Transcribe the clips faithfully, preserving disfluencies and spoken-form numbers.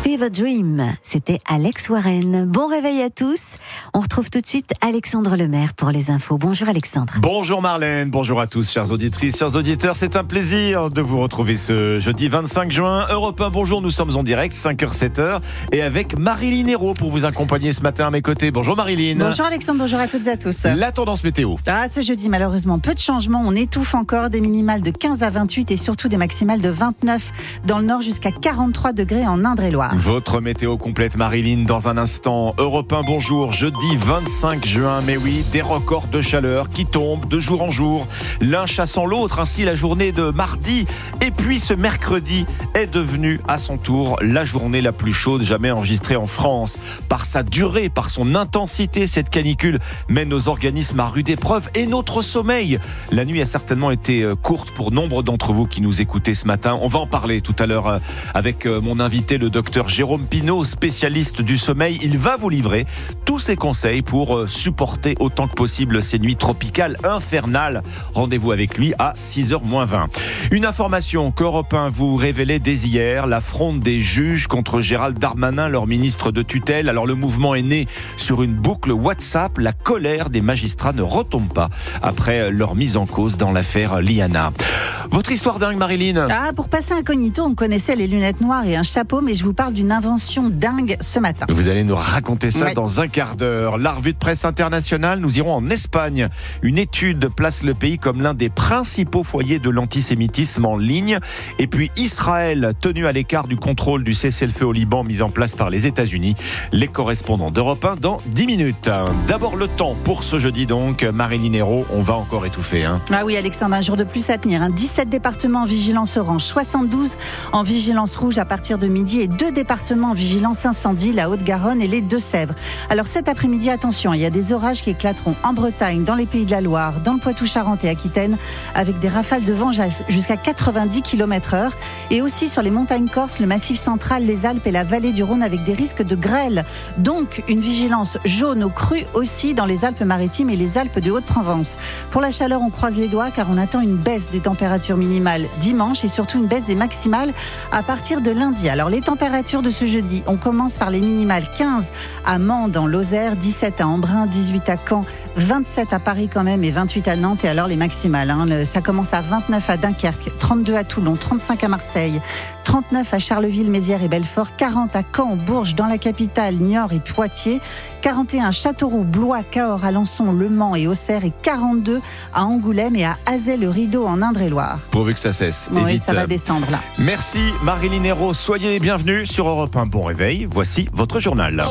Fever Dream, c'était Alex Warren. Bon réveil à tous. On retrouve tout de suite Alexandre Lemaire pour les infos. Bonjour Alexandre. Bonjour Marlène, bonjour à tous, chères auditrices, chers auditeurs. C'est un plaisir de vous retrouver ce jeudi vingt-cinq juin. Europe un, bonjour, nous sommes en direct, cinq heures sept heures. Et avec Marilyn Hérault pour vous accompagner ce matin à mes côtés. Bonjour Marilyn. Bonjour Alexandre, bonjour à toutes et à tous. La tendance météo. Ah, ce jeudi, malheureusement, peu de changements. On étouffe encore, des minimales de quinze à vingt-huit et surtout des maximales de vingt-neuf dans le nord jusqu'à quarante-trois degrés en Indre-et-Loire. Votre météo complète, Marilyn, dans un instant. Europe un, bonjour, jeudi vingt-cinq juin. Mais oui, des records de chaleur qui tombent de jour en jour, l'un chassant l'autre. Ainsi, la journée de mardi et puis ce mercredi est devenue à son tour la journée la plus chaude jamais enregistrée en France. Par sa durée, par son intensité, cette canicule mène nos organismes à rude épreuve et notre sommeil. La nuit a certainement été courte pour nombre d'entre vous qui nous écoutez ce matin. On va en parler tout à l'heure avec mon invité, le docteur Jérôme Pinault, spécialiste du sommeil. Il va vous livrer tous ses conseils pour supporter autant que possible ces nuits tropicales infernales. Rendez-vous avec lui à six heures moins vingt. Une information qu'Europe un vous révélait dès hier, la fronde des juges contre Gérald Darmanin, leur ministre de tutelle. Alors le mouvement est né sur une boucle WhatsApp. La colère des magistrats ne retombe pas après leur mise en cause dans l'affaire Liana. Votre histoire dingue, Marilyn. Ah, pour passer incognito, on connaissait les lunettes noires et un chapeau, mais je vous parle d'une invention dingue ce matin. Vous allez nous raconter ça ouais. dans un quart d'heure. La revue de presse internationale, nous irons en Espagne. Une étude place le pays comme l'un des principaux foyers de l'antisémitisme en ligne. Et puis Israël, tenu à l'écart du contrôle du cessez-le-feu au Liban mis en place par les États-Unis. Les correspondants d'Europe un dans dix minutes. D'abord le temps pour ce jeudi donc. Marilyn Hérault, on va encore étouffer. Hein. Ah oui Alexandre, un jour de plus à tenir. Hein. dix-sept départements en vigilance orange, soixante-douze en vigilance rouge à partir de midi et deux départements en vigilance incendie, la Haute-Garonne et les Deux-Sèvres. Alors cet après-midi, attention, il y a des orages qui éclateront en Bretagne, dans les Pays de la Loire, dans le Poitou-Charentes et Aquitaine, avec des rafales de vent jusqu'à quatre-vingt-dix kilomètres heure. Et aussi sur les montagnes corses, le Massif central, les Alpes et la vallée du Rhône avec des risques de grêle. Donc une vigilance jaune au cru aussi dans les Alpes-Maritimes et les Alpes de Haute-Provence. Pour la chaleur, on croise les doigts car on attend une baisse des températures minimales dimanche et surtout une baisse des maximales à partir de lundi. Alors les températures de ce jeudi, on commence par les minimales quinze à Mans dans l'Osaire, dix-sept à Embrun, dix-huit à Caen, vingt-sept à Paris quand même et vingt-huit à Nantes. Et alors les maximales, hein, le, ça commence à vingt-neuf à Dunkerque, trente-deux à Toulon, trente-cinq à Marseille, trente-neuf à Charleville, Mézières et Belfort, quarante à Caen, Bourges, dans la capitale, Niort et Poitiers, quarante et un à Châteauroux, Blois, Cahors, Alençon, Le Mans et Auxerre et quarante-deux à Angoulême et à Azay-le-Rideau en Indre-et-Loire. Pourvu que ça cesse. Oui, vite. ça va descendre là. Merci Marilyn Hérault, soyez bienvenue sur Europe un. Bon réveil, voici votre journal.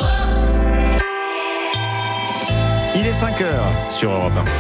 Il est cinq heures sur Europe un.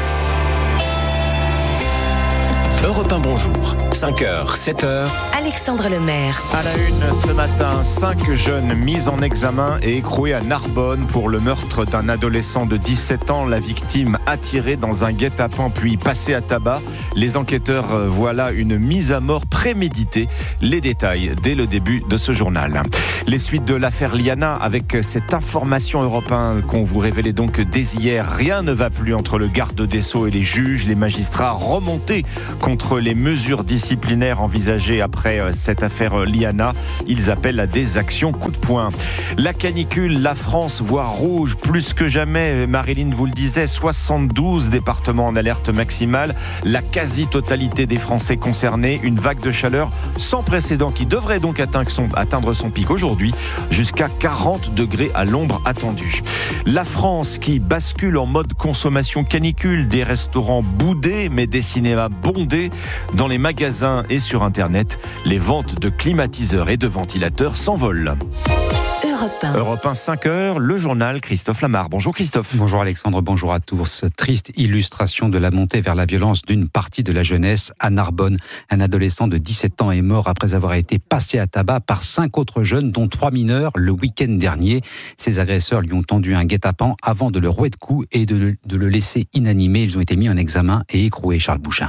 Europe un, bonjour. cinq heures, sept heures. Alexandre Lemaire. À la une ce matin, cinq jeunes mis en examen et écroués à Narbonne pour le meurtre d'un adolescent de dix-sept ans. La victime attirée dans un guet-apens puis passée à tabac. Les enquêteurs voient là une mise à mort préméditée. Les détails dès le début de ce journal. Les suites de l'affaire Liana avec cette information Europe un qu'on vous révélait donc dès hier. Rien ne va plus entre le garde des Sceaux et les juges. Les magistrats remontés contre les mesures disciplinaires envisagées après cette affaire Liana. Ils appellent à des actions coup de poing. La canicule, la France voit rouge plus que jamais. Marilyn vous le disait, soixante-douze départements en alerte maximale. La quasi-totalité des Français concernés. Une vague de chaleur sans précédent qui devrait donc atteindre son, atteindre son pic aujourd'hui. Jusqu'à quarante degrés à l'ombre attendue. La France qui bascule en mode consommation canicule. Des restaurants boudés mais des cinémas bondés. Dans les magasins et sur Internet, les ventes de climatiseurs et de ventilateurs s'envolent. Europe un. Europe un, cinq heures, le journal Christophe Lamar. Bonjour Christophe. Bonjour Alexandre, bonjour à tous. Triste illustration de la montée vers la violence d'une partie de la jeunesse à Narbonne. Un adolescent de dix-sept ans est mort après avoir été passé à tabac par cinq autres jeunes, dont trois mineurs, le week-end dernier. Ces agresseurs lui ont tendu un guet-apens avant de le rouer de coups et de le, de le laisser inanimé. Ils ont été mis en examen et écroués. Charles Bouchin.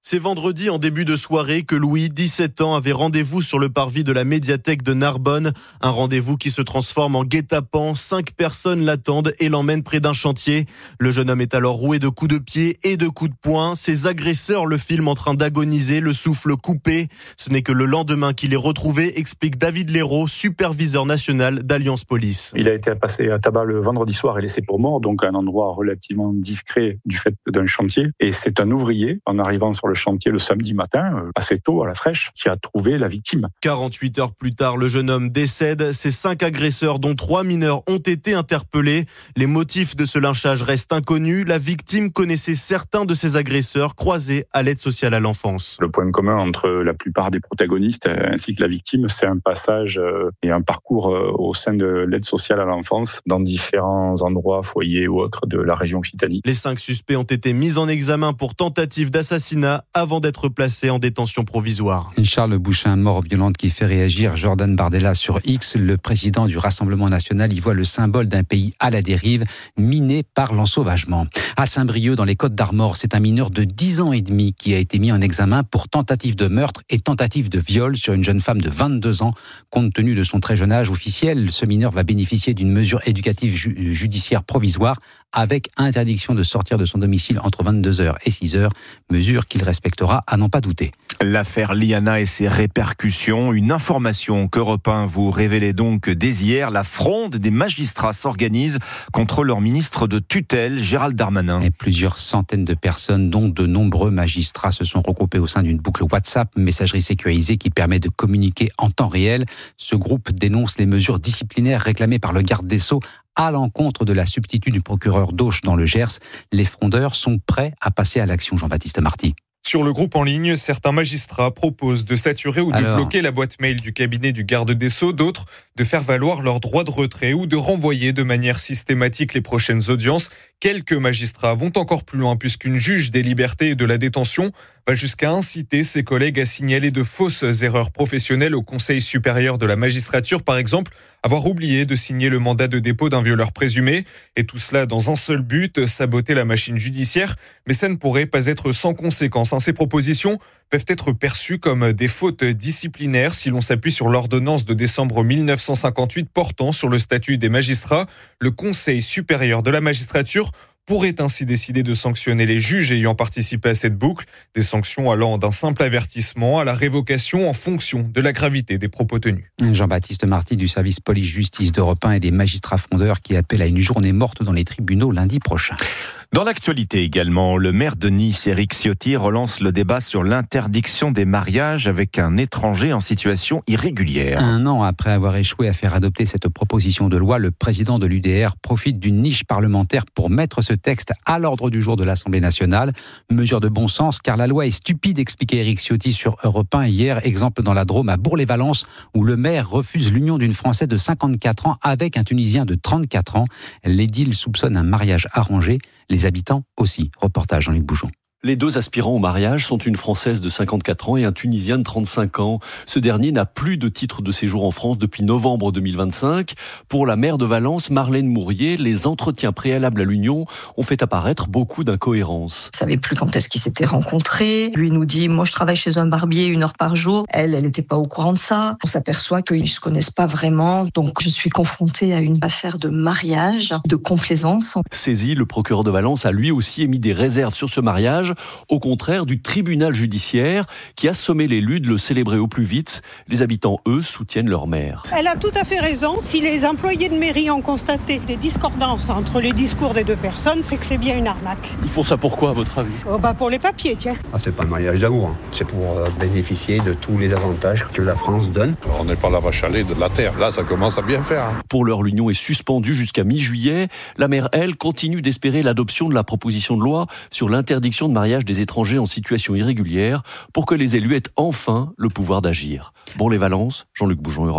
C'est vendredi en début de soirée que Louis, dix-sept ans, avait rendez-vous sur le parvis de la médiathèque de Narbonne. Un rendez-vous qui se transforme en guet-apens. Cinq personnes l'attendent et l'emmènent près d'un chantier. Le jeune homme est alors roué de coups de pied et de coups de poing. Ses agresseurs le filment en train d'agoniser, le souffle coupé. Ce n'est que le lendemain qu'il est retrouvé, explique David Léraud, superviseur national d'Alliance Police. Il a été passé à tabac le vendredi soir et laissé pour mort, donc à un endroit relativement discret du fait d'un chantier. Et c'est un ouvrier, en arrivant sur le chantier le samedi matin, assez tôt à la fraîche, qui a trouvé la victime. quarante-huit heures plus tard, le jeune homme décède. Ses cinq agresseurs, dont trois mineurs, ont été interpellés. Les motifs de ce lynchage restent inconnus. La victime connaissait certains de ses agresseurs croisés à l'aide sociale à l'enfance. Le point commun entre la plupart des protagonistes ainsi que la victime, c'est un passage et un parcours au sein de l'aide sociale à l'enfance dans différents endroits, foyers ou autres de la région Occitanie. Les cinq suspects ont été mis en examen pour tentative d'assassinat avant d'être placé en détention provisoire. Charles Bouchin, mort violente qui fait réagir Jordan Bardella sur X. Le président du Rassemblement national y voit le symbole d'un pays à la dérive, miné par l'ensauvagement. À Saint-Brieuc, dans les Côtes-d'Armor, c'est un mineur de dix ans et demi qui a été mis en examen pour tentative de meurtre et tentative de viol sur une jeune femme de vingt-deux ans. Compte tenu de son très jeune âge officiel, ce mineur va bénéficier d'une mesure éducative ju- judiciaire provisoire avec interdiction de sortir de son domicile entre vingt-deux heures et six heures, mesure qu'il respectera à n'en pas douter. L'affaire Liana et ses répercussions, une information qu'Europe un vous révélait donc dès hier, la fronde des magistrats s'organise contre leur ministre de tutelle, Gérald Darmanin. Et plusieurs centaines de personnes, dont de nombreux magistrats, se sont regroupés au sein d'une boucle WhatsApp, messagerie sécurisée qui permet de communiquer en temps réel. Ce groupe dénonce les mesures disciplinaires réclamées par le garde des Sceaux à l'encontre de la substitut du procureur d'Auch dans le Gers. Les frondeurs sont prêts à passer à l'action, Jean-Baptiste Marty. Sur le groupe en ligne, certains magistrats proposent de saturer ou de Alors... bloquer la boîte mail du cabinet du garde des Sceaux, d'autres de faire valoir leur droit de retrait ou de renvoyer de manière systématique les prochaines audiences. Quelques magistrats vont encore plus loin puisqu'une juge des libertés et de la détention va jusqu'à inciter ses collègues à signaler de fausses erreurs professionnelles au Conseil supérieur de la magistrature, par exemple avoir oublié de signer le mandat de dépôt d'un violeur présumé, et tout cela dans un seul but, saboter la machine judiciaire. Mais ça ne pourrait pas être sans conséquences. Ces propositions peuvent être perçues comme des fautes disciplinaires si l'on s'appuie sur l'ordonnance de décembre mille neuf cent cinquante-huit portant sur le statut des magistrats. Le Conseil supérieur de la magistrature pourrait ainsi décider de sanctionner les juges ayant participé à cette boucle, des sanctions allant d'un simple avertissement à la révocation en fonction de la gravité des propos tenus. Jean-Baptiste Marty du service police-justice d'Europe un et des magistrats frondeurs qui appellent à une journée morte dans les tribunaux lundi prochain. Dans l'actualité également, le maire de Nice, Éric Ciotti, relance le débat sur l'interdiction des mariages avec un étranger en situation irrégulière. Un an après avoir échoué à faire adopter cette proposition de loi, le président de l'U D R profite d'une niche parlementaire pour mettre ce texte à l'ordre du jour de l'Assemblée nationale. Mesure de bon sens, car la loi est stupide, expliquait Éric Ciotti sur Europe un hier. Exemple dans la Drôme à Bourg-les-Valences, où le maire refuse l'union d'une Française de cinquante-quatre ans avec un Tunisien de trente-quatre ans. L'édile soupçonne un mariage arrangé. Les habitants aussi. Reportage Jean-Luc Boujon. Les deux aspirants au mariage sont une Française de cinquante-quatre ans et un Tunisien de trente-cinq ans. Ce dernier n'a plus de titre de séjour en France depuis novembre deux mille vingt-cinq. Pour la maire de Valence, Marlène Mourier, les entretiens préalables à l'union ont fait apparaître beaucoup d'incohérences. Je ne savais plus quand est-ce qu'ils s'étaient rencontrés. Lui nous dit, moi je travaille chez un barbier une heure par jour. Elle, elle n'était pas au courant de ça. On s'aperçoit qu'ils ne se connaissent pas vraiment. Donc je suis confrontée à une affaire de mariage, de complaisance. Saisi, le procureur de Valence a lui aussi émis des réserves sur ce mariage, au contraire du tribunal judiciaire qui a sommé l'élu de le célébrer au plus vite. Les habitants, eux, soutiennent leur maire. Elle a tout à fait raison. Si les employés de mairie ont constaté des discordances entre les discours des deux personnes, c'est que c'est bien une arnaque. Ils font ça pourquoi, à votre avis ? Oh bah pour les papiers, tiens. Ah, c'est pas un mariage d'amour, hein. C'est pour euh, bénéficier de tous les avantages que la France donne. On n'est pas la vache à lait de la terre. Là, ça commence à bien faire. Hein. Pour l'heure, l'union est suspendue jusqu'à mi-juillet. La maire, elle, continue d'espérer l'adoption de la proposition de loi sur l'interdiction de mariage des étrangers en situation irrégulière pour que les élus aient enfin le pouvoir d'agir. Bourg-les-Valences, Jean-Luc Boujon, Europe un.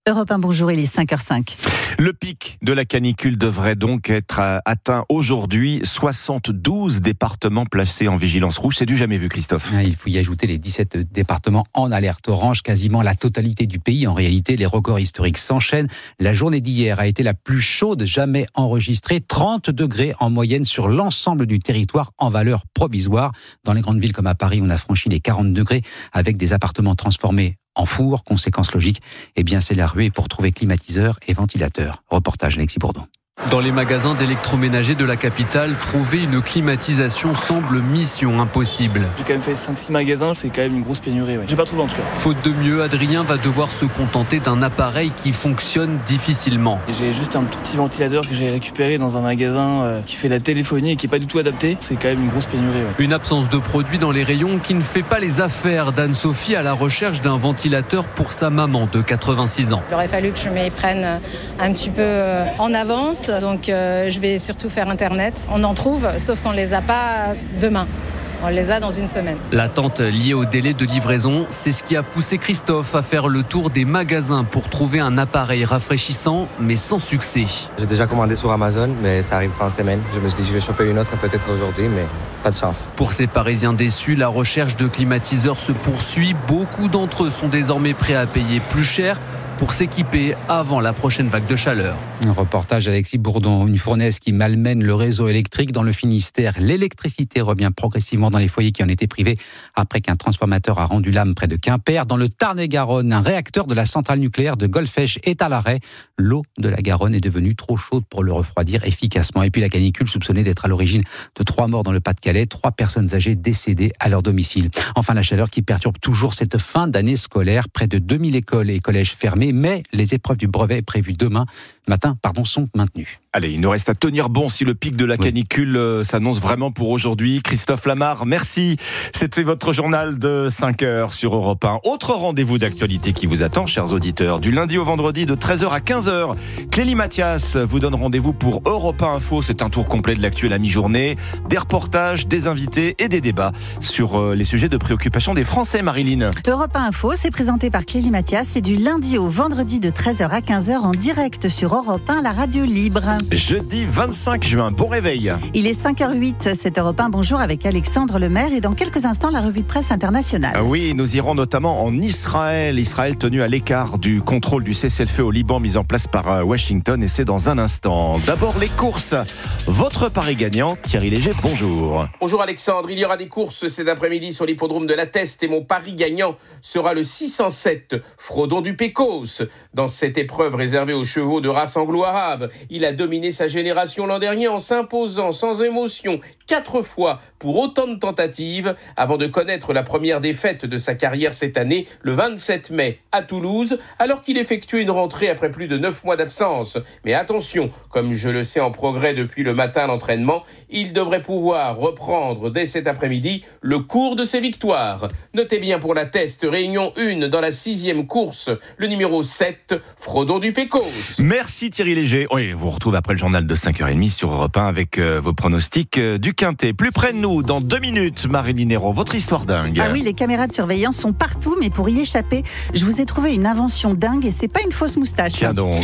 Europe un, bonjour, il est cinq heures cinq. Le pic de la canicule devrait donc être atteint aujourd'hui. soixante-douze départements placés en vigilance rouge. C'est du jamais vu, Christophe. Il faut y ajouter les dix-sept départements en alerte orange, quasiment la totalité du pays. En réalité, les records historiques s'enchaînent. La journée d'hier a été la plus chaude jamais enregistrée. trente degrés en moyenne sur l'ensemble du territoire en valeur provisoire. Dans les grandes villes comme à Paris, on a franchi les quarante degrés avec des appartements transformés en four. Conséquence logique, eh bien c'est la ruée pour trouver climatiseurs et ventilateurs. Reportage Alexis Bourdon. Dans les magasins d'électroménager de la capitale, trouver une climatisation semble mission impossible. J'ai quand même fait cinq six magasins, c'est quand même une grosse pénurie. Ouais. J'ai pas trouvé en tout cas. Faute de mieux, Adrien va devoir se contenter d'un appareil qui fonctionne difficilement. J'ai juste un tout petit ventilateur que j'ai récupéré dans un magasin euh, qui fait la téléphonie et qui est pas du tout adapté. C'est quand même une grosse pénurie. Ouais. Une absence de produits dans les rayons qui ne fait pas les affaires d'Anne-Sophie à la recherche d'un ventilateur pour sa maman de quatre-vingt-six ans. Il aurait fallu que je m'y prenne un petit peu en avance. Donc euh, je vais surtout faire Internet. On en trouve, sauf qu'on ne les a pas demain. On les a dans une semaine. L'attente liée au délai de livraison, c'est ce qui a poussé Christophe à faire le tour des magasins pour trouver un appareil rafraîchissant, mais sans succès. J'ai déjà commandé sur Amazon, mais ça arrive fin de semaine. Je me suis dit je vais choper une autre peut-être aujourd'hui, mais pas de chance. Pour ces Parisiens déçus, la recherche de climatiseurs se poursuit. Beaucoup d'entre eux sont désormais prêts à payer plus cher pour s'équiper avant la prochaine vague de chaleur. Un reportage Alexis Bourdon, une fournaise qui malmène le réseau électrique dans le Finistère. L'électricité revient progressivement dans les foyers qui en étaient privés après qu'un transformateur a rendu l'âme près de Quimper. Dans le Tarn-et-Garonne, un réacteur de la centrale nucléaire de Golfech est à l'arrêt. L'eau de la Garonne est devenue trop chaude pour le refroidir efficacement. Et puis la canicule soupçonnée d'être à l'origine de trois morts dans le Pas-de-Calais, trois personnes âgées décédées à leur domicile. Enfin, la chaleur qui perturbe toujours cette fin d'année scolaire. Près de deux mille écoles et collèges fermés, mais les épreuves du brevet prévues demain matin pardon, sont maintenues. Allez, il nous reste à tenir bon si le pic de la canicule oui. s'annonce vraiment pour aujourd'hui. Christophe Lamar, merci. C'était votre journal de cinq heures sur Europe un. Autre rendez-vous d'actualité qui vous attend, chers auditeurs, du lundi au vendredi de treize heures à quinze heures. Clélie Mathias vous donne rendez-vous pour Europe un Info. C'est un tour complet de l'actu à la mi-journée. Des reportages, des invités et des débats sur les sujets de préoccupation des Français, Marilyn. Europe un Info, c'est présenté par Clélie Mathias. C'est du lundi au vendredi de treize heures à quinze heures en direct sur Europe un, la radio libre. Jeudi vingt-cinq juin, bon réveil. Il est cinq heures huit, c'est Europe un, bonjour avec Alexandre Lemaire et dans quelques instants la revue de presse internationale. Ah oui, nous irons notamment en Israël. Israël tenu à l'écart du contrôle du cessez-le-feu au Liban mis en place par Washington et c'est dans un instant. D'abord les courses. Votre pari gagnant, Thierry Léger, bonjour. Bonjour Alexandre, il y aura des courses cet après-midi sur l'hippodrome de la Teste et mon pari gagnant sera le six cent sept, Frodon du Pécos. Dans cette épreuve réservée aux chevaux de race anglo-arabe, il a dominé sa génération l'an dernier en s'imposant sans émotion quatre fois pour autant de tentatives avant de connaître la première défaite de sa carrière cette année le vingt-sept mai à Toulouse alors qu'il effectuait une rentrée après plus de neuf mois d'absence. Mais attention, comme je le sais en progrès depuis le matin à l'entraînement, il devrait pouvoir reprendre dès cet après-midi le cours de ses victoires. Notez bien pour la Teste, réunion un dans la sixième course, le numéro sept, Frodon du Pécos. Merci Thierry Léger. Oui, vous retrouvez après le journal de cinq heures trente sur Europe un avec euh, vos pronostics euh, du Quintet. Plus près de nous, dans deux minutes, Marilyn Hérault, votre histoire dingue. Ah oui, les caméras de surveillance sont partout, mais pour y échapper, je vous ai trouvé une invention dingue et c'est pas une fausse moustache. Tiens donc.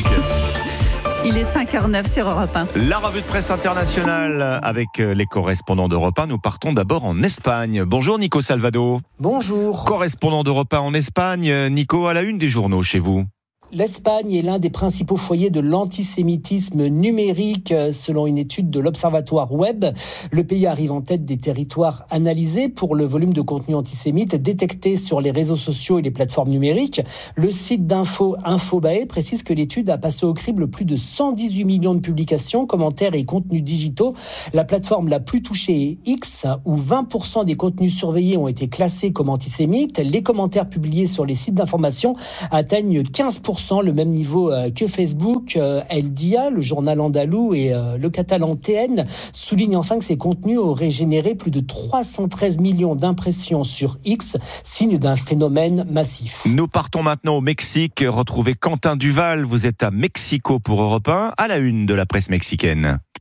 Il est cinq heures neuf sur Europe un. La revue de presse internationale avec les correspondants d'Europe un. Nous partons d'abord en Espagne. Bonjour Nico Salvado. Bonjour. Correspondant d'Europe un en Espagne. Nico, à la une des journaux chez vous. L'Espagne est l'un des principaux foyers de l'antisémitisme numérique, selon une étude de l'Observatoire Web. Le pays arrive en tête des territoires analysés pour le volume de contenu antisémite détecté sur les réseaux sociaux et les plateformes numériques. Le site d'info Infobae précise que l'étude a passé au crible plus de cent dix-huit millions de publications, commentaires et contenus digitaux. La plateforme la plus touchée est X, où vingt pour cent des contenus surveillés ont été classés comme antisémites. Les commentaires publiés sur les sites d'information atteignent quinze pour cent, le même niveau que Facebook. El Dia, le journal andalou, et le catalan T N soulignent enfin que ces contenus auraient généré plus de trois cent treize millions d'impressions sur X, signe d'un phénomène massif. Nous partons maintenant au Mexique. Retrouvez Quentin Duval. Vous êtes à Mexico pour Europe un, à la une de la presse mexicaine.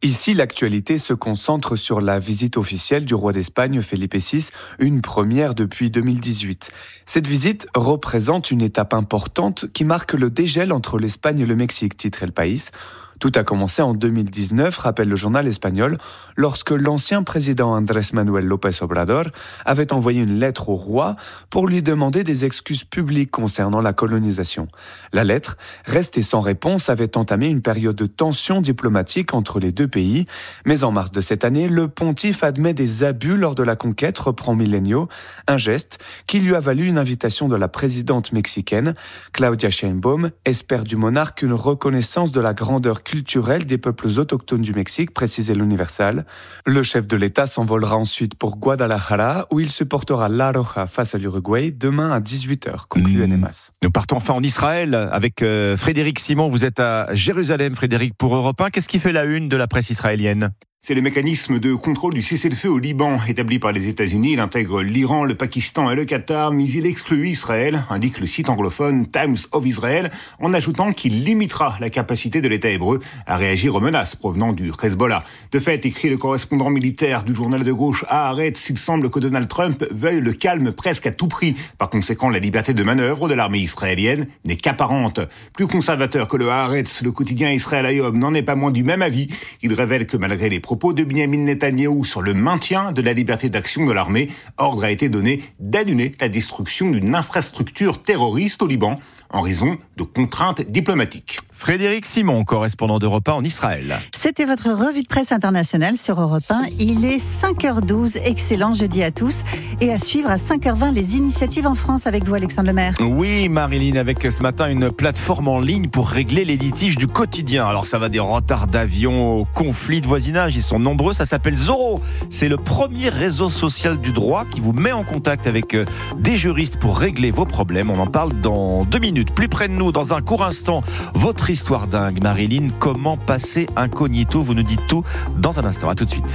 Ici, l'actualité se concentre sur la visite officielle du roi d'Espagne, Felipe six, une première depuis deux mille dix-huit. Cette visite représente une étape importante qui marque le dégel entre l'Espagne et le Mexique, titre El País. Tout a commencé en deux mille dix-neuf, rappelle le journal espagnol, lorsque l'ancien président Andrés Manuel López Obrador avait envoyé une lettre au roi pour lui demander des excuses publiques concernant la colonisation. La lettre, restée sans réponse, avait entamé une période de tension diplomatique entre les deux pays. Mais en mars de cette année, le pontife admet des abus lors de la conquête, reprend Milenio, un geste qui lui a valu une invitation de la présidente mexicaine. Claudia Sheinbaum espère du monarque une reconnaissance de la grandeur culturelle des peuples autochtones du Mexique, précisait l'Universal. Le chef de l'État s'envolera ensuite pour Guadalajara, où il supportera La Roja face à l'Uruguay demain à dix-huit heures, conclut N M A S. Nous partons enfin en Israël avec euh, Frédéric Simon. Vous êtes à Jérusalem, Frédéric, pour Europe un. Qu'est-ce qui fait la une de la presse israélienne ? C'est le mécanisme de contrôle du cessez-le-feu au Liban, établi par les États-Unis. Il intègre l'Iran, le Pakistan et le Qatar, mais il exclut Israël, indique le site anglophone Times of Israel, en ajoutant qu'il limitera la capacité de l'État hébreu à réagir aux menaces provenant du Hezbollah. De fait, écrit le correspondant militaire du journal de gauche Haaretz, il semble que Donald Trump veuille le calme presque à tout prix. Par conséquent, la liberté de manœuvre de l'armée israélienne n'est qu'apparente. Plus conservateur que le Haaretz, le quotidien Israël Hayom n'en est pas moins du même avis. Il révèle que malgré les propos de Benyamin Netanyahou sur le maintien de la liberté d'action de l'armée, ordre a été donné d'annuler la destruction d'une infrastructure terroriste au Liban en raison de contraintes diplomatiques. Frédéric Simon, correspondant d'Europe un en Israël. C'était votre revue de presse internationale sur Europe un. Il est cinq heures douze. Excellent jeudi à tous. Et à suivre à cinq heures vingt, les initiatives en France avec vous, Alexandre Lemaire. Oui, Marilyn, avec ce matin une plateforme en ligne pour régler les litiges du quotidien. Alors ça va des retards d'avion aux conflits de voisinage. Ils sont nombreux. Ça s'appelle Zoro. C'est le premier réseau social du droit qui vous met en contact avec des juristes pour régler vos problèmes. On en parle dans deux minutes. Plus près de nous, dans un court instant, votre histoire dingue, Marilyn. Comment passer incognito? Vous nous dites tout dans un instant. À tout de suite.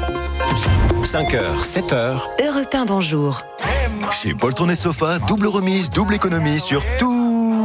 cinq heures, sept heures. Europe un, bonjour. Chez Poltron et Sofa, double remise, double économie sur tous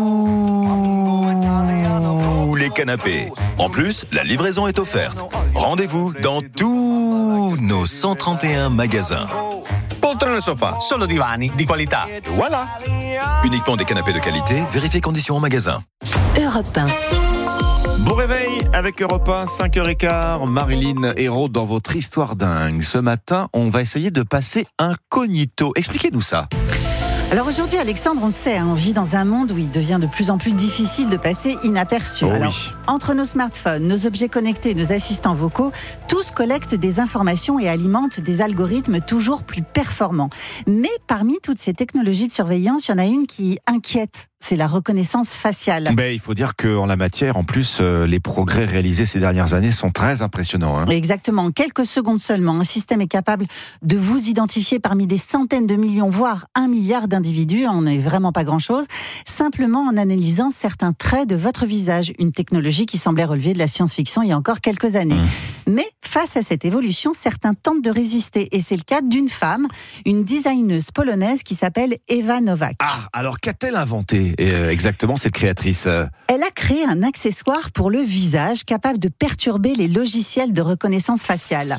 les canapés. En plus, la livraison est offerte. Rendez-vous dans tous nos cent trente et un magasins. Poltron e Sofa, solo divani di qualità. Voilà. Uniquement des canapés de qualité, vérifiez conditions en magasin. Europe un. Bon réveil avec Europe un, cinq heures quinze, Marilyn Hérault dans votre histoire dingue. Ce matin, on va essayer de passer incognito. Expliquez-nous ça. Alors aujourd'hui, Alexandre, on le sait, hein, on vit dans un monde où il devient de plus en plus difficile de passer inaperçu. Oh Alors, oui. entre nos smartphones, nos objets connectés, nos assistants vocaux, tous collectent des informations et alimentent des algorithmes toujours plus performants. Mais parmi toutes ces technologies de surveillance, il y en a une qui inquiète. C'est la reconnaissance faciale. Ben, il faut dire qu'en la matière, en plus, euh, les progrès réalisés ces dernières années sont très impressionnants. Hein. Exactement. En quelques secondes seulement, un système est capable de vous identifier parmi des centaines de millions, voire un milliard d'individus. On n'est vraiment pas grand-chose. Simplement en analysant certains traits de votre visage. Une technologie qui semblait relever de la science-fiction il y a encore quelques années. Mmh. Mais face à cette évolution, certains tentent de résister. Et c'est le cas d'une femme, une designeuse polonaise qui s'appelle Eva Nowak. Ah, alors qu'a-t-elle inventé euh, exactement cette créatrice? Elle a créé un accessoire pour le visage capable de perturber les logiciels de reconnaissance faciale.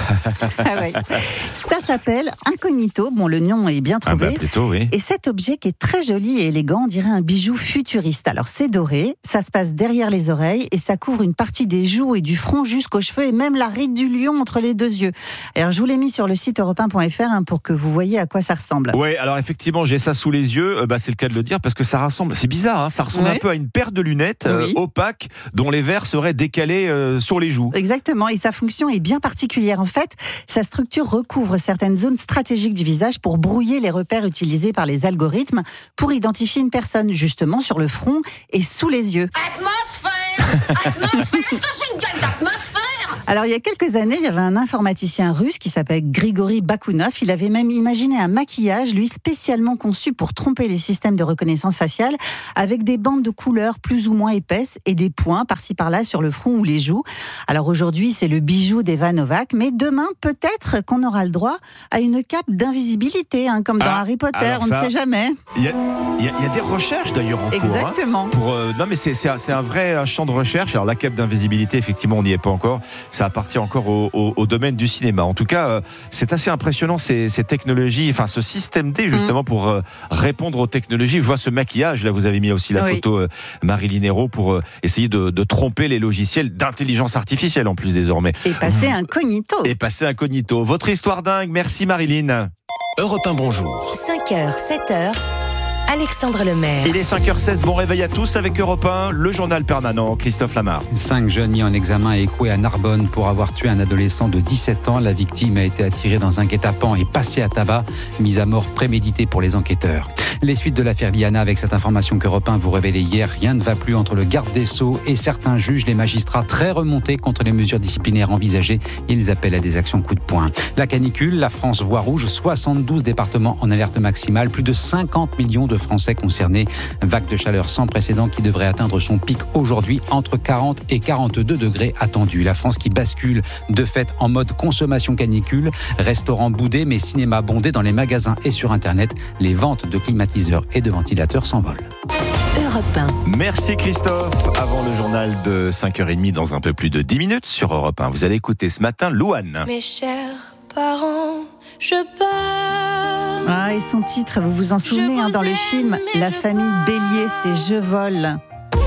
Ah ouais. Ça s'appelle Incognito. Bon, le nom est bien trouvé. Ah bah plutôt, oui. Et cet objet qui est très joli et élégant, on dirait un bijou futuriste. Alors c'est doré, ça se passe derrière les oreilles et ça couvre une partie des joues et du front jusqu'aux cheveux et même la ride du lion entre les deux yeux. Alors je vous l'ai mis sur le site europe un point f r hein, pour que vous voyez à quoi ça ressemble. Oui, alors effectivement, j'ai ça sous les yeux. Euh, bah, c'est le cas de le dire parce que ça ressemble, c'est bizarre, hein, ça ressemble oui. un peu à une paire de lunettes euh, oui. opaques dont les verres seraient décalés euh, sur les joues. Exactement, et sa fonction est bien particulière. En fait, sa structure recouvre certaines zones stratégiques du visage pour brouiller les repères utilisés par les algorithmes pour identifier une personne, justement sur le front et sous les yeux. Atmosphère, atmosphère, est-ce que c'est une gueule d'atmosphère? Alors, il y a quelques années, il y avait un informaticien russe qui s'appelle Grigory Bakounov. Il avait même imaginé un maquillage, lui, spécialement conçu pour tromper les systèmes de reconnaissance faciale, avec des bandes de couleurs plus ou moins épaisses et des points par-ci par-là sur le front ou les joues. Alors aujourd'hui, c'est le bijou d'Eva Nowak, mais demain, peut-être qu'on aura le droit à une cape d'invisibilité, hein, comme dans ah, Harry Potter, on ça, ne sait jamais. Il y, y, y a des recherches d'ailleurs en Exactement. cours. Hein, pour, euh, non, mais c'est, c'est, un, c'est un vrai champ de recherche. Alors la cape d'invisibilité, effectivement, on n'y est pas encore. ça appartient encore au, au, au domaine du cinéma. En tout cas, euh, c'est assez impressionnant ces, ces technologies, enfin ce système D justement mmh. pour euh, répondre aux technologies. Je vois ce maquillage, là vous avez mis aussi la oui. photo euh, Marilyn Hérault pour euh, essayer de, de tromper les logiciels d'intelligence artificielle en plus désormais. Et passer incognito. Et passer incognito. Votre histoire dingue, merci Marilyn. Europe un, bonjour. cinq heures, sept heures. Alexandre Lemaire. Il est cinq heures seize, bon réveil à tous avec Europe un, le journal permanent, Christophe Lamar. Cinq jeunes mis en examen et écroués à Narbonne pour avoir tué un adolescent de dix-sept ans. La victime a été attirée dans un guet-apens et passée à tabac, mise à mort préméditée pour les enquêteurs. Les suites de l'affaire Liana avec cette information qu'Europe un vous révélait hier, rien ne va plus entre le garde des Sceaux et certains juges, les magistrats très remontés contre les mesures disciplinaires envisagées. Ils appellent à des actions coup de poing. La canicule, la France voit rouge, soixante-douze départements en alerte maximale, plus de cinquante millions de Français concernés. Vague de chaleur sans précédent qui devrait atteindre son pic aujourd'hui, entre quarante et quarante-deux degrés attendus. La France qui bascule de fait en mode consommation canicule, restaurants boudés mais cinéma bondé dans les magasins et sur Internet. Les ventes de climatiseurs et de ventilateurs s'envolent. Europe un. Merci Christophe. Avant le journal de cinq heures trente dans un peu plus de dix minutes sur Europe un, vous allez écouter ce matin Louane. Mes chers parents, je pars. Ah, et son titre, vous vous en souvenez, hein, dans le film La famille Bélier, c'est Je vole.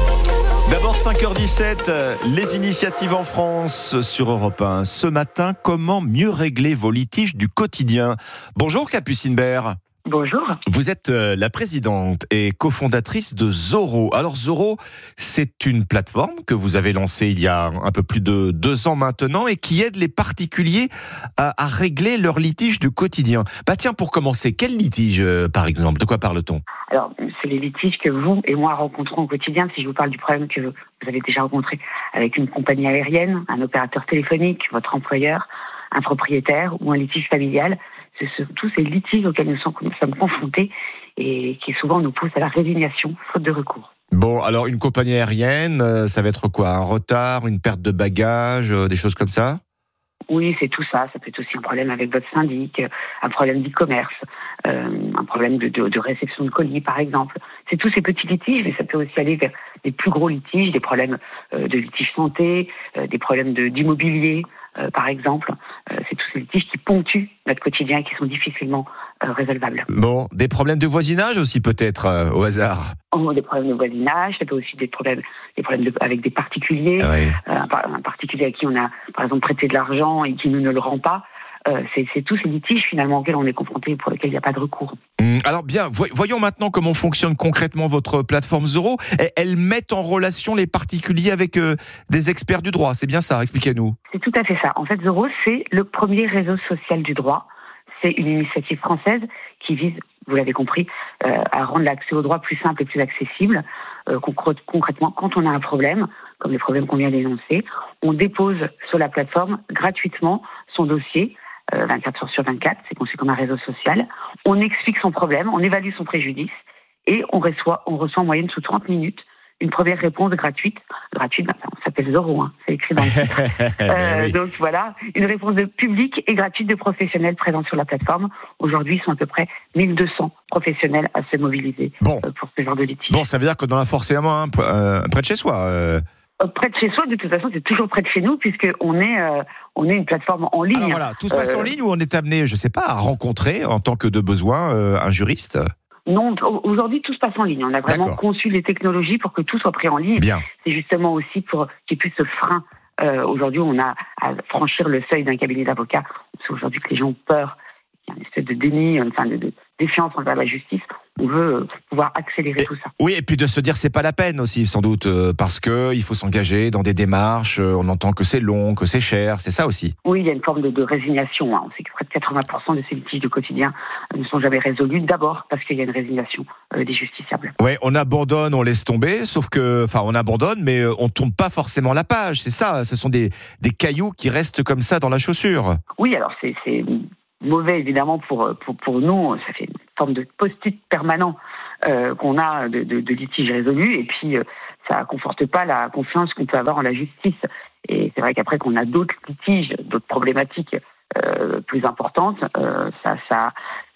D'abord cinq heures dix-sept, les initiatives en France sur Europe un. Ce matin, comment mieux régler vos litiges du quotidien? Bonjour Capucine Bert. Bonjour. Vous êtes la présidente et cofondatrice de Zoro. Alors Zoro, c'est une plateforme que vous avez lancée il y a un peu plus de deux ans maintenant et qui aide les particuliers à, à régler leurs litiges du quotidien. Bah tiens, pour commencer, quel litige euh, par exemple? De quoi parle-t-on? Alors, c'est les litiges que vous et moi rencontrons au quotidien. Si je vous parle du problème que vous avez déjà rencontré avec une compagnie aérienne, un opérateur téléphonique, votre employeur, un propriétaire ou un litige familial, c'est tous ces litiges auxquels nous sommes, nous sommes confrontés et qui souvent nous poussent à la résignation, faute de recours. Bon, alors une compagnie aérienne, ça va être quoi? Un retard, une perte de bagages, des choses comme ça? Oui, c'est tout ça. Ça peut être aussi un problème avec votre syndic, un problème d'e-commerce, euh, un problème de, de, de réception de colis, par exemple. C'est tous ces petits litiges, mais ça peut aussi aller vers des plus gros litiges, des problèmes euh, de litige santé, euh, des problèmes de, d'immobilier, euh, par exemple. Euh, c'est tous ces litiges qui ponctuent notre quotidien et qui sont difficilement euh, résolvables. Bon, des problèmes de voisinage aussi peut-être, euh, au hasard? Oh, des problèmes de voisinage, ça peut aussi des problèmes, des problèmes de, avec des particuliers, ah oui. euh, un, un particulier à qui on a, par exemple, prêté de l'argent et qui nous ne le rend pas. Euh, c'est, c'est tous ces litiges finalement auxquels on est confronté, pour lesquels il n'y a pas de recours. Mmh, alors bien, voyons maintenant comment fonctionne concrètement votre plateforme Zoro. Elle met en relation les particuliers avec euh, des experts du droit, c'est bien ça? Expliquez-nous. C'est tout à fait ça. En fait, Zoro, c'est le premier réseau social du droit. C'est une initiative française qui vise, vous l'avez compris, euh, à rendre l'accès au droit plus simple et plus accessible. Euh, concrètement, quand on a un problème, comme les problèmes qu'on vient d'énoncer, on dépose sur la plateforme gratuitement son dossier, euh, vingt-quatre heures sur vingt-quatre, c'est conçu comme un réseau social. On explique son problème, on évalue son préjudice et on reçoit, on reçoit en moyenne sous trente minutes une première réponse gratuite. Gratuite, ben, ça s'appelle Zoro, hein, c'est écrit dans le titre. euh, oui. Donc voilà, une réponse de public et gratuite de professionnels présents sur la plateforme. Aujourd'hui, ils sont à peu près mille deux cents professionnels à se mobiliser bon. euh, pour ce genre de litige. Bon, ça veut dire qu'on en a forcément un euh, près de chez soi. Euh... Près de chez soi, de toute façon, c'est toujours près de chez nous, puisqu'on est, euh, on est une plateforme en ligne. Alors voilà, tout se passe euh... en ligne ou on est amené, je ne sais pas, à rencontrer, en tant que de besoin, euh, un juriste? Non, aujourd'hui, tout se passe en ligne. On a vraiment D'accord. conçu les technologies pour que tout soit pris en ligne. Bien. C'est justement aussi pour qu'il y ait plus ce frein. Euh, aujourd'hui, on a à franchir le seuil d'un cabinet d'avocats. C'est aujourd'hui que les gens ont peur. Il y a une espèce de déni, enfin de, de défiance envers la justice. On veut pouvoir accélérer et, tout ça. Oui, et puis de se dire c'est pas la peine aussi, sans doute, euh, parce que il faut s'engager dans des démarches. Euh, on entend que c'est long, que c'est cher, c'est ça aussi. Oui, il y a une forme de, de résignation. Hein. On sait que près de quatre-vingts pour cent de ces litiges du quotidien ne sont jamais résolus. D'abord parce qu'il y a une résignation euh, des justiciables. Oui, on abandonne, on laisse tomber, sauf que, enfin, on abandonne, mais on tourne pas forcément la page. C'est ça. Ce sont des des cailloux qui restent comme ça dans la chaussure. Oui, alors c'est c'est mauvais évidemment pour pour pour nous. Ça fait une forme de post-it permanent euh, qu'on a de, de, de litiges résolus, et puis euh, ça conforte pas la confiance qu'on peut avoir en la justice. Et c'est vrai qu'après qu'on a d'autres litiges, d'autres problématiques euh, plus importantes, euh, ça, ça,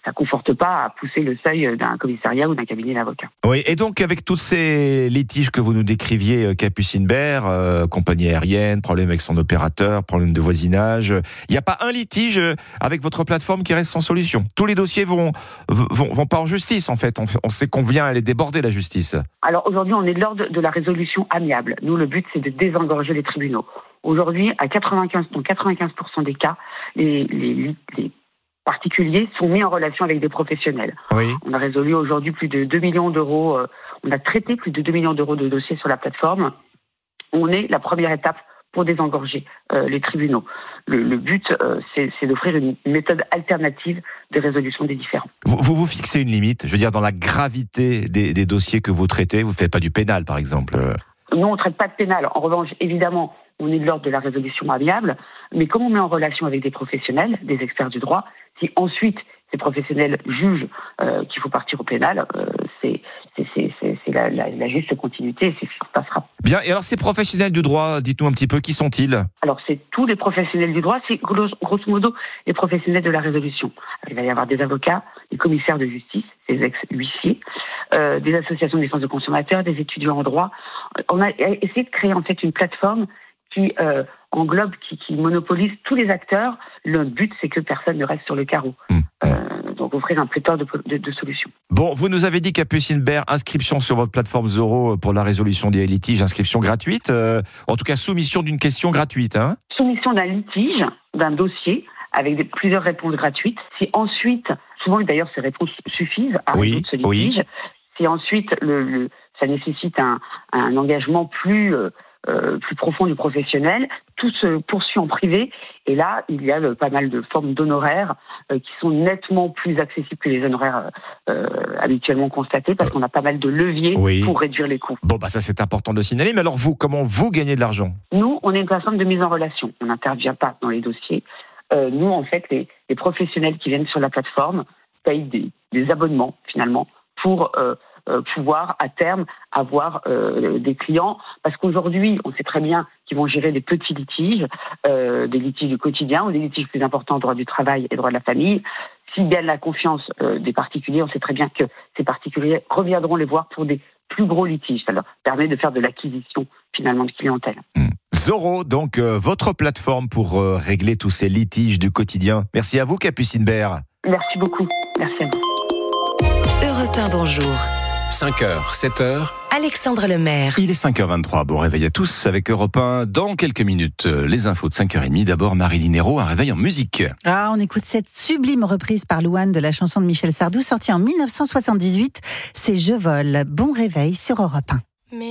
ça conforte pas à pousser le seuil d'un commissariat ou d'un cabinet d'avocats. Oui, et donc avec tous ces litiges que vous nous décriviez, Capucine Bert, euh, compagnie aérienne, problème avec son opérateur, problème de voisinage, il n'y a pas un litige avec votre plateforme qui reste sans solution. Tous les dossiers vont vont, vont pas en justice en fait. On, on sait qu'on vient à les déborder la justice. Alors aujourd'hui, on est de l'ordre de la résolution amiable. Nous, le but, c'est de désengorger les tribunaux. Aujourd'hui, à quatre-vingt-quinze, dans quatre-vingt-quinze pour cent des cas, les, les, les particuliers sont mis en relation avec des professionnels. Oui. On a résolu aujourd'hui plus de deux millions d'euros, euh, on a traité plus de deux millions d'euros de dossiers sur la plateforme. On est la première étape pour désengorger euh, les tribunaux. Le, le but, euh, c'est, c'est d'offrir une méthode alternative de résolution des différends. Vous, vous vous fixez une limite, je veux dire, dans la gravité des, des dossiers que vous traitez, vous ne faites pas du pénal, par exemple? Nous, on ne traite pas de pénal. En revanche, évidemment, on est de l'ordre de la résolution amiable, mais comme on met en relation avec des professionnels, des experts du droit, si ensuite ces professionnels jugent euh, qu'il faut partir au pénal, euh, c'est, c'est, c'est, c'est, c'est la, la, la juste continuité et c'est ce qui se passera. Bien, et alors ces professionnels du droit, dites-nous un petit peu, qui sont-ils? Alors c'est tous les professionnels du droit, c'est grosso modo les professionnels de la résolution. Alors, il va y avoir des avocats, des commissaires de justice, des ex-huissiers, euh, des associations de défense de consommateurs, des étudiants en droit. On a essayé de créer en fait une plateforme qui euh, englobe, qui, qui monopolise tous les acteurs. Le but, c'est que personne ne reste sur le carreau. Mmh. Euh, donc, offrir un pléthore de, de, de solutions. Bon, vous nous avez dit, Capucine Bert, inscription sur votre plateforme Zoro pour la résolution des litiges, inscription gratuite. Euh, en tout cas, soumission d'une question gratuite. Hein. Soumission d'un litige, d'un dossier, avec des, plusieurs réponses gratuites. Si ensuite, souvent d'ailleurs, ces réponses suffisent à oui, résoudre ce litige. Oui. Si ensuite, le, le, ça nécessite un, un engagement plus... Euh, Euh, plus profond du professionnel, tout se poursuit en privé, et là, il y a euh, pas mal de formes d'honoraires euh, qui sont nettement plus accessibles que les honoraires euh, habituellement constatés, parce qu'on a pas mal de leviers oui. pour réduire les coûts. Bon, bah ça c'est important de signaler, mais alors vous, comment vous gagnez de l'argent? Nous, on est une plateforme de mise en relation, on n'intervient pas dans les dossiers. Euh, nous, en fait, les, les professionnels qui viennent sur la plateforme payent des, des abonnements, finalement, pour... Euh, Euh, pouvoir à terme avoir euh, des clients, parce qu'aujourd'hui on sait très bien qu'ils vont gérer des petits litiges, euh, des litiges du quotidien ou des litiges plus importants, droit du travail et droit de la famille. S'ils gagnent la confiance euh, des particuliers, on sait très bien que ces particuliers reviendront les voir pour des plus gros litiges. Ça leur permet de faire de l'acquisition finalement de clientèle. Mmh. Zoro, donc euh, votre plateforme pour euh, régler tous ces litiges du quotidien. Merci à vous, Capucine Bert. Merci beaucoup. Merci à vous. Europe un, bonjour. cinq heures, sept heures. Alexandre Lemaire. Il est cinq heures vingt-trois. Bon réveil à tous avec Europe un. Dans quelques minutes, les infos de cinq heures trente. D'abord, Marilyn Hérault, un réveil en musique. Ah, on écoute cette sublime reprise par Louane de la chanson de Michel Sardou, sortie en dix-neuf cent soixante-dix-huit. C'est Je vole. Bon réveil sur Europe un.